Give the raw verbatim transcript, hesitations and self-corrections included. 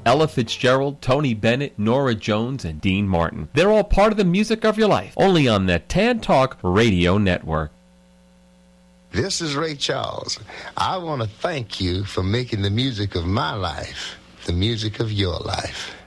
Ella Fitzgerald, Tony Bennett, Nora Jones, and Dean Martin. They're all part of the music of your life, only on the Tan Talk Radio Network. This is Ray Charles. I want to thank you for making the music of my life the music of your life.